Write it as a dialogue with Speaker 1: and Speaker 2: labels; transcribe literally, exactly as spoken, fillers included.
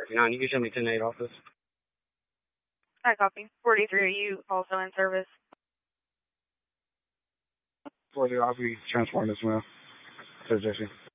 Speaker 1: fifty-nine. You can send me ten eight office.
Speaker 2: I copy. forty-three, are you also in service?
Speaker 1: forty, I'll be transformed as well. So, Jesse.